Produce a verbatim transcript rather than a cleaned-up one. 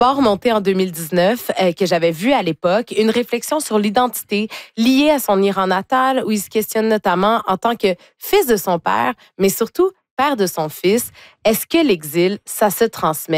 Pas remonté en deux mille dix-neuf, euh, que j'avais vu à l'époque, une réflexion sur l'identité liée à son Iran natal, où il se questionne notamment en tant que fils de son père, mais surtout père de son fils. Est-ce que l'exil, ça se transmet?